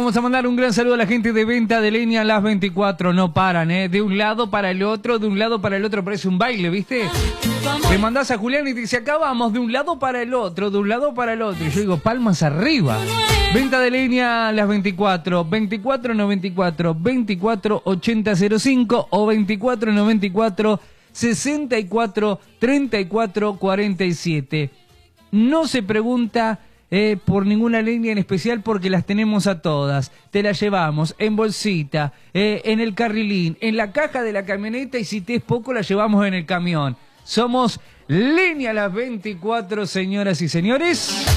vamos a mandar un gran saludo a la gente de Venta de Leña Las 24. No paran, de un lado para el otro, de un lado para el otro. Parece un baile, ¿viste? Le mandás a Julián y te dice, acá vamos de un lado para el otro, de un lado para el otro. Y yo digo, palmas arriba. Venta de Leña Las 24, 2494, 248005 o 2494 64 34 47. No se pregunta por ninguna leña en especial porque las tenemos a todas. Te las llevamos en bolsita, en el carrilín, en la caja de la camioneta y si te es poco la llevamos en el camión. Somos Leña Las 24, señoras y señores.